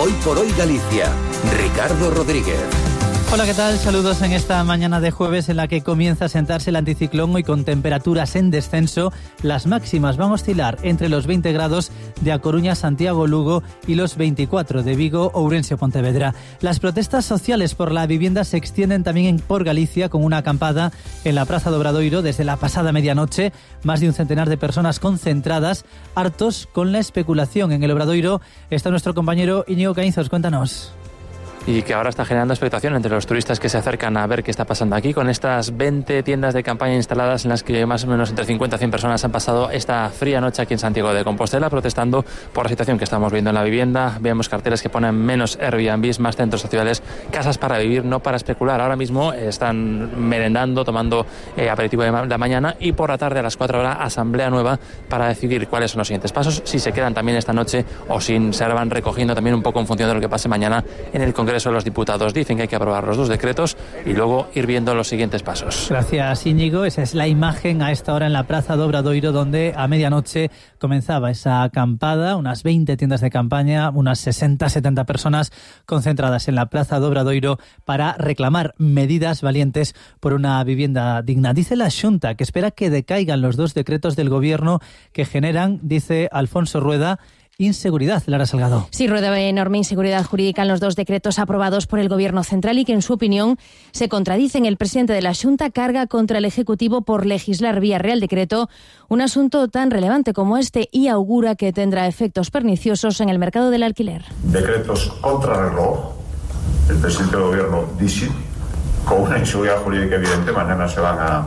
Hoy por hoy Galicia. Ricardo Rodríguez. Hola, ¿qué tal? Saludos en esta mañana de jueves en la que comienza a sentarse el anticiclón. Hoy con temperaturas en descenso. Las máximas van a oscilar entre los 20 grados de A Coruña, Santiago, Lugo y los 24 de Vigo, Ourense o Pontevedra. Las protestas sociales por la vivienda se extienden también por Galicia con una acampada en la Praza do Obradoiro desde la pasada medianoche. Más de un centenar de personas concentradas, hartos con la especulación. En el Obradoiro está nuestro compañero Íñigo Caínzos. Cuéntanos. Y que ahora está generando expectación entre los turistas que se acercan a ver qué está pasando aquí, con estas 20 tiendas de campaña instaladas en las que más o menos entre 50 y 100 personas han pasado esta fría noche aquí en Santiago de Compostela protestando por la situación que estamos viendo en la vivienda. Vemos carteles que ponen menos Airbnbs, más centros sociales, casas para vivir, no para especular. Ahora mismo están merendando, tomando aperitivo de la mañana, y por la tarde a las 4 horas asamblea nueva para decidir cuáles son los siguientes pasos, si se quedan también esta noche o si se van recogiendo también un poco en función de lo que pase mañana en el Congreso de los Diputados. Dicen que hay que aprobar los 2 decretos y luego ir viendo los siguientes pasos. Gracias, Íñigo. Esa es la imagen a esta hora en la Praza do Obradoiro, donde a medianoche comenzaba esa acampada, unas 20 tiendas de campaña, unas 60-70 personas concentradas en la Praza do Obradoiro para reclamar medidas valientes por una vivienda digna. Dice la Xunta que espera que decaigan los 2 decretos del Gobierno que generan, dice Alfonso Rueda, inseguridad. Lara Salgado. Sí, Rueda ve enorme inseguridad jurídica en los 2 decretos aprobados por el Gobierno central y que, en su opinión, se contradicen. El presidente de la Xunta carga contra el Ejecutivo por legislar vía Real Decreto un asunto tan relevante como este y augura que tendrá efectos perniciosos en el mercado del alquiler. Decretos contrarreloj, el presidente del Gobierno dice, con una inseguridad jurídica evidente. Mañana se van a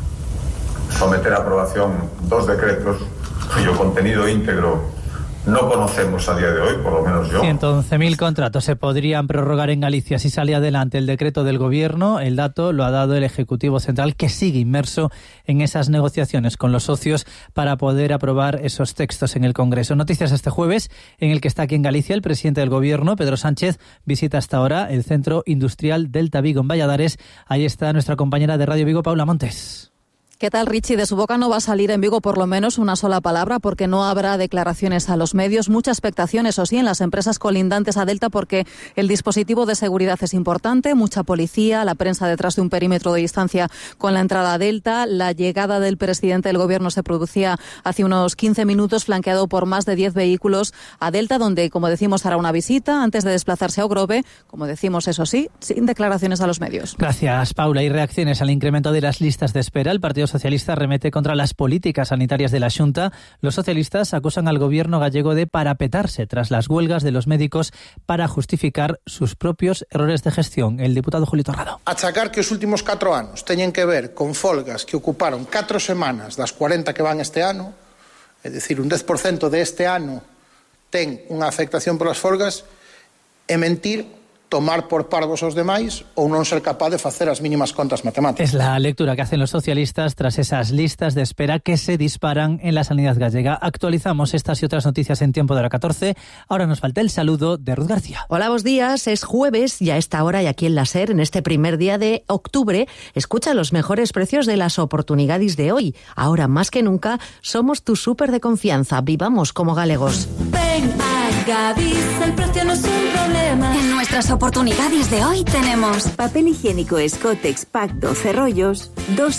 someter a aprobación 2 decretos cuyo contenido íntegro no conocemos a día de hoy, por lo menos yo. 111.000 contratos se podrían prorrogar en Galicia si sale adelante el decreto del Gobierno. El dato lo ha dado el Ejecutivo Central, que sigue inmerso en esas negociaciones con los socios para poder aprobar esos textos en el Congreso. Noticias este jueves, en el que está aquí en Galicia el presidente del Gobierno, Pedro Sánchez, visita hasta ahora el Centro Industrial Delta Vigo en Valladares. Ahí está nuestra compañera de Radio Vigo, Paula Montes. ¿Qué tal, Richie? De su boca no va a salir en Vigo por lo menos una sola palabra, porque no habrá declaraciones a los medios. Mucha expectación, eso sí, en las empresas colindantes a Delta, porque el dispositivo de seguridad es importante, mucha policía, la prensa detrás de un perímetro de distancia con la entrada a Delta. La llegada del presidente del Gobierno se producía hace unos 15 minutos, flanqueado por más de 10 vehículos a Delta, donde, como decimos, hará una visita antes de desplazarse a Ogrove, como decimos, eso sí, sin declaraciones a los medios. Gracias, Paula. Y reacciones al incremento de las listas de espera. El Partido Socialista arremete contra las políticas sanitarias de la Xunta. Los socialistas acusan al Gobierno gallego de parapetarse tras las huelgas de los médicos para justificar sus propios errores de gestión. El diputado Julio Torrado. Achacar que os últimos 4 anos teñen que ver con folgas que ocuparon 4 semanas das 40 que van este ano, é dicir, un 10% de este ano ten unha afectación polas folgas, é mentir, tomar por parvos os demais ou non ser capaz de facer as mínimas contas matemáticas. Es la lectura que hacen los socialistas tras esas listas de espera que se disparan en la sanidad gallega. Actualizamos estas y otras noticias en tiempo de hora 14. Ahora nos falta el saludo de Ruth García. Hola, buenos días. Es jueves y a esta hora y aquí en la SER, en este primer día de octubre, escucha los mejores precios de las oportunidades de hoy. Ahora más que nunca somos tu súper de confianza. Vivamos como galegos. Ven a Gadis, el precio no es un problema. En nuestras oportunidades de hoy tenemos papel higiénico Scotex Pack 12 rollos,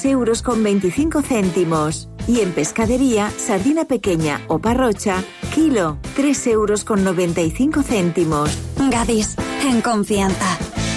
2,25 €. Y en pescadería, sardina pequeña o parrocha, kilo, 3,95 €. Gadis, en confianza.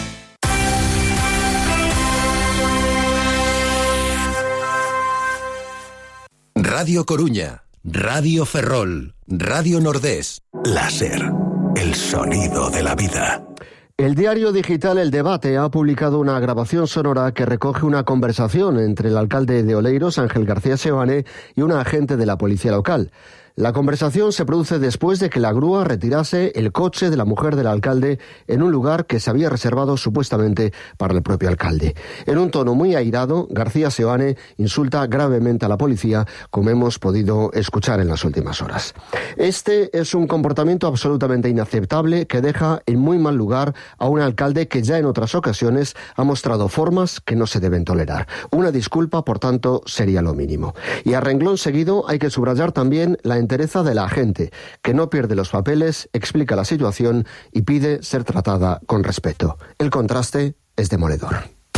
Radio Coruña, Radio Ferrol, Radio Nordés, la SER, el sonido de la vida. El diario digital El Debate ha publicado una grabación sonora que recoge una conversación entre el alcalde de Oleiros, Ángel García Seoane, y un agente de la policía local. La conversación se produce después de que la grúa retirase el coche de la mujer del alcalde en un lugar que se había reservado supuestamente para el propio alcalde. En un tono muy airado, García Seoane insulta gravemente a la policía, como hemos podido escuchar en las últimas horas. Este es un comportamiento absolutamente inaceptable que deja en muy mal lugar a un alcalde que ya en otras ocasiones ha mostrado formas que no se deben tolerar. Una disculpa, por tanto, sería lo mínimo. Y a renglón seguido hay que subrayar también la entereza de la gente, que no pierde los papeles, explica la situación y pide ser tratada con respeto. El contraste es demoledor.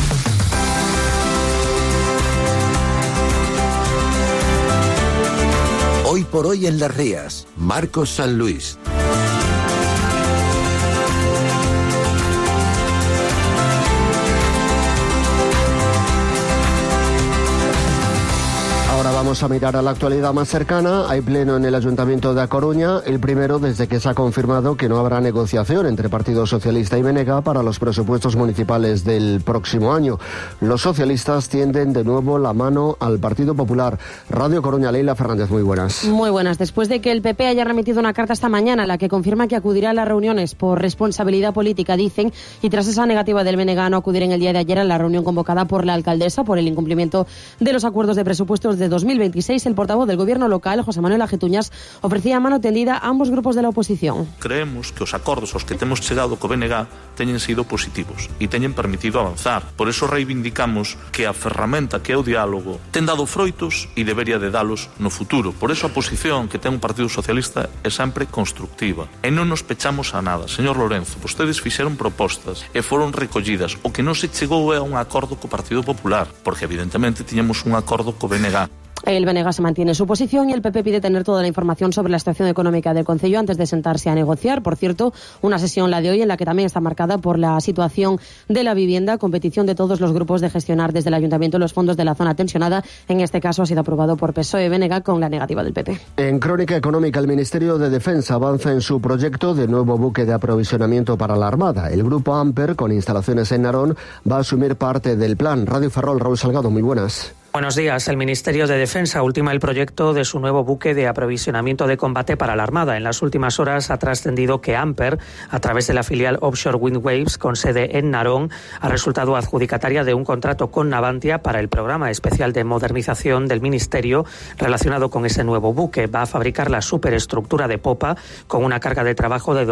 Hoy por hoy en Las Rías, Marcos San Luis. Ahora vamos a mirar a la actualidad más cercana. Hay pleno en el Ayuntamiento de A Coruña, el primero desde que se ha confirmado que no habrá negociación entre Partido Socialista y BNG para los presupuestos municipales del próximo año. Los socialistas tienden de nuevo la mano al Partido Popular. Radio Coruña, Leila Fernández, muy buenas. Muy buenas. Después de que el PP haya remitido una carta esta mañana en la que confirma que acudirá a las reuniones por responsabilidad política, dicen, y tras esa negativa del BNG a no acudir en el día de ayer a la reunión convocada por la alcaldesa por el incumplimiento de los acuerdos de presupuestos de 2026, el portavoz del Gobierno local, José Manuel Ajetuñas, ofrecía mano tendida a ambos grupos de la oposición. Creemos que os acordos aos que temos chegado co BNG teñen sido positivos e teñen permitido avanzar. Por eso reivindicamos que a ferramenta que é o diálogo ten dado froitos e debería de dalos no futuro. Por eso a posición que ten un Partido Socialista é sempre constructiva. E non nos pechamos a nada. Señor Lorenzo, vostedes fixeron propostas e foron recollidas. O que non se chegou é a un acordo co Partido Popular, porque evidentemente tiñamos un acordo co BNG. El BNG se mantiene en su posición y el PP pide tener toda la información sobre la situación económica del concello antes de sentarse a negociar. Por cierto, una sesión, la de hoy, en la que también está marcada por la situación de la vivienda, competición de todos los grupos de gestionar desde el Ayuntamiento los fondos de la zona tensionada. En este caso ha sido aprobado por PSOE y BNG con la negativa del PP. En Crónica Económica, el Ministerio de Defensa avanza en su proyecto de nuevo buque de aprovisionamiento para la Armada. El grupo Amper, con instalaciones en Narón, va a asumir parte del plan. Radio Ferrol, Raúl Salgado, muy buenas. Buenos días. El Ministerio de Defensa ultima el proyecto de su nuevo buque de aprovisionamiento de combate para la Armada. En las últimas horas ha trascendido que Amper, a través de la filial Offshore Wind Waves, con sede en Narón, ha resultado adjudicataria de un contrato con Navantia para el programa especial de modernización del Ministerio relacionado con ese nuevo buque. Va a fabricar la superestructura de popa con una carga de trabajo de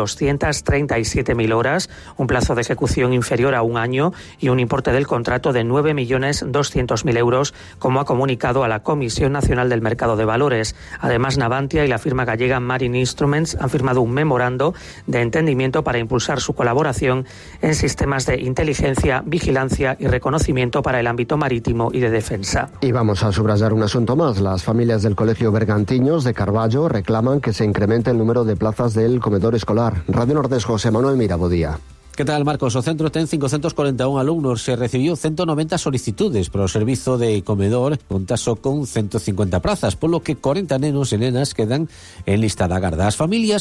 237.000 horas, un plazo de ejecución inferior a un año y un importe del contrato de 9.200.000 euros, como ha comunicado a la Comisión Nacional del Mercado de Valores. Además, Navantia y la firma gallega Marine Instruments han firmado un memorando de entendimiento para impulsar su colaboración en sistemas de inteligencia, vigilancia y reconocimiento para el ámbito marítimo y de defensa. Y vamos a subrayar un asunto más. Las familias del Colegio Bergantiños de Carballo reclaman que se incremente el número de plazas del comedor escolar. Radio Nordés, José Manuel Mirabodía. Que tal, Marcos? O centro ten 541 alumnos. Se recibiu 190 solicitudes para o servizo de comedor, conta só con 150 prazas, polo que 40 nenos e nenas quedan en lista da garda. As familias